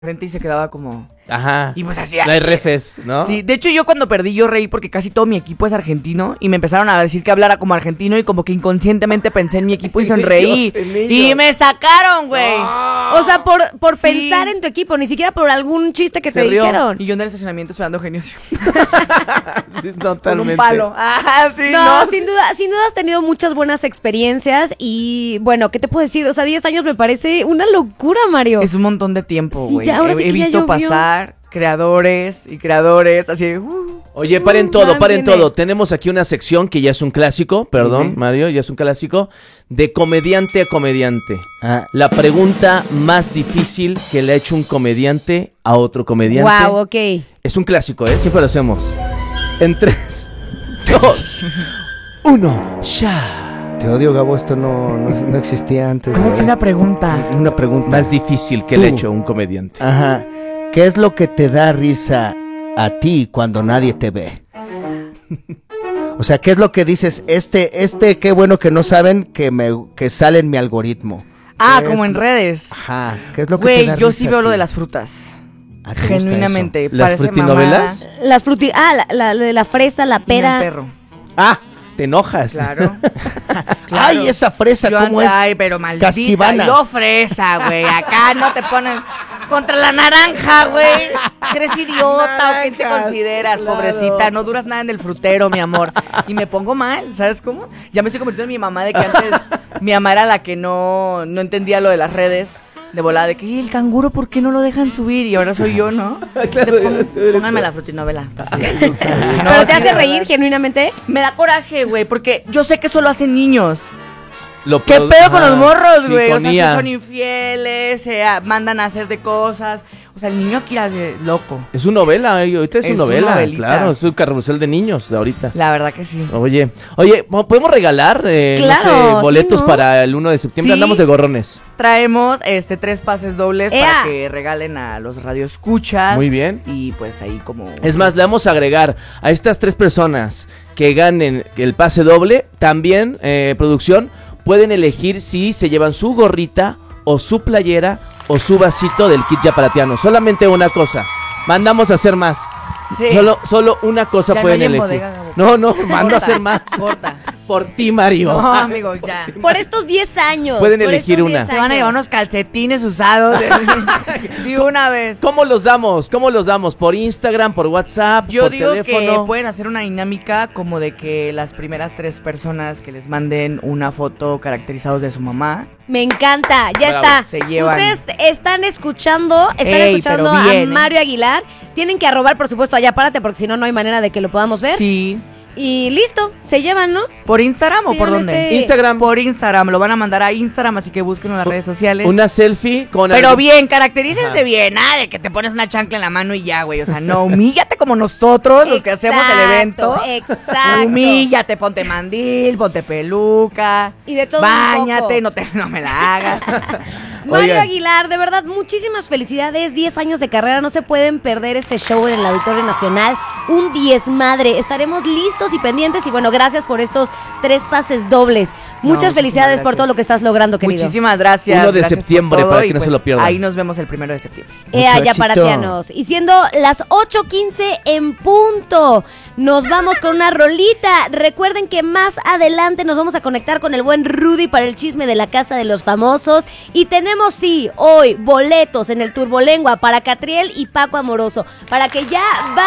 frente y se quedaba como... Ajá. Y pues así... No hay refes, ¿no? Sí, de hecho yo cuando perdí yo reí porque casi todo mi equipo es argentino y me empezaron a decir que hablara como argentino y como que inconscientemente pensé en mi equipo y sonreí. Y me sacaron, güey. No. O sea, por Sí. pensar en tu equipo, ni siquiera por algún chiste que Se te rió. dijeron. Y yo en el estacionamiento esperando genios. Sí, Con totalmente. un palo. Ah, sí, No, sin duda has tenido muchas buenas experiencias y bueno, ¿qué te puedo decir? O sea, 10 años me parece una locura, Mario. Es un montón de tiempo, Sí, güey. ya, ahora sí He que ya visto llovió. pasar creadores y creadores, así de... Oye, paren ya todo, paren viene. todo. Tenemos aquí una sección que ya es un clásico, perdón, Dime. Mario, ya es un clásico, de comediante a comediante. Ah, La pregunta más difícil que le ha hecho un comediante a otro comediante. Wow, ok. Es un clásico, ¿eh? Siempre lo hacemos. En 3, 2, 1, ya. te odio, Gabo, esto no existía antes. ¿Cómo que una pregunta? Una pregunta. Más difícil que le ha Tú. hecho un comediante. Ajá. ¿Qué es lo que te da risa a ti cuando nadie te ve? O sea, ¿qué es lo que dices? Qué bueno que no saben que sale en mi algoritmo. Ah, ¿Qué como es en lo- redes. Ajá. ¿Qué es lo que te Güey, da yo sí risa veo a lo ti? de las frutas. Ah, ¿te gusta eso? Genuinamente. ¿Las parece frutinovelas? mamá Las fruti... Ah, la de la fresa, la y me pera. emperro. Ah, te enojas. Claro. Ay, esa fresa, Yo ¿cómo ando- es? Ay, pero maldita. Casquivana. Yo fresa, güey. Acá no te ponen contra la naranja, güey. ¿Eres idiota o qué te Naranjas, consideras, claro. pobrecita? No duras nada en el frutero, mi amor. Y me pongo mal, ¿sabes cómo? Ya me estoy convirtiendo en mi mamá de que antes mi mamá era la que no entendía lo de las redes. De volada, de que "¿Y el canguro por qué no lo dejan subir?" Y ahora soy yo, ¿no? Pónganme la frutinovela. por favor. ¿Pero No, te sí, hace de reír verdad. genuinamente? Me da coraje, güey, porque yo sé que eso lo hacen niños. Lo ¿Qué produ- pedo con Ah, los morros, sí, güey? con O sea, IA. si son infieles, se mandan a hacer de cosas. O sea, el niño aquí era de loco. Es una novela, ahorita es Es una una novela, novelita. claro, es un carrusel de niños de ahorita. La verdad que sí. Oye, ¿podemos regalar Claro, sí, boletos ¿no? para el 1 de septiembre? Sí. Andamos de gorrones. Traemos 3 pases dobles ¡Ea! para que regalen a los radioescuchas. Muy bien. Y pues ahí como... Es más, le vamos a agregar a estas 3 personas que ganen el pase doble, también, producción, pueden elegir si se llevan su gorrita o su playera o su vasito del kit yapalatiano. Solamente una cosa. Mandamos a hacer más. Sí. Solo una cosa Ya no pueden hay en elegir. bodega, Gabo. No, mando a Corta, hacer más. Corta. Por ti, Mario. No, amigo, ya. Por estos 10 años. Pueden por elegir estos una. 10 Se van a años. llevar unos calcetines usados. De una vez. ¿Cómo los damos? ¿Por Instagram, por WhatsApp, Yo por digo teléfono? que pueden hacer una dinámica como de que las primeras 3 personas que les manden una foto caracterizados de su mamá. Me encanta, ya Bravo. está. Se llevan. Ustedes están escuchando Ey, pero a bien, ¿eh? Mario Aguilar. Tienen que arrobar, por supuesto, allá párate, porque si no, no hay manera de que lo podamos ver. Sí. Y listo, se llevan, ¿no? ¿Por Instagram o Sí, por en dónde? este- Instagram. Por Instagram. Lo van a mandar a Instagram, así que búsquenlo en las redes sociales. Una selfie con Pero algo- bien, caracterícense bien. Nada de que te pones una chancla en la mano y ya, güey. O sea, no, humíllate como nosotros, los que hacemos el evento. Exacto. Humíllate, ponte mandil, ponte peluca. Y de todo un Báñate, poco. no me la hagas. Mario Oigan. Aguilar, de verdad, muchísimas felicidades. 10 años de carrera, no se pueden perder este show en el Auditorio Nacional. Un diezmadre. Estaremos listos y pendientes. Y bueno, gracias por estos 3 pases dobles. Muchas muchísimas felicidades por gracias. todo lo que estás logrando, querido. Muchísimas gracias. 1 de gracias por septiembre, todo, para que y no se pues lo pierdan. Ahí nos vemos el 1 de septiembre. Mucho Ya éxito. paratianos. Y siendo las 8:15 en punto, nos vamos con una rolita. Recuerden que más adelante nos vamos a conectar con el buen Rudy para el chisme de la Casa de los Famosos. Y tenemos, sí, hoy boletos en el Turbolengua para Catriel y Paco Amoroso. Para que ya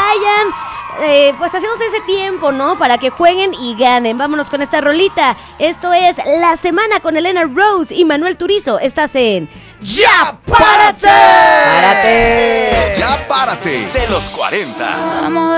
vayan, pues haciéndose ese tiempo, ¿no? Para que jueguen y ganen. Vámonos con esta rolita. Esto es La Semana con Elena Rose y Manuel Turizo. Estás en ¡Ya, párate! ¡Párate! Ya párate de los 40.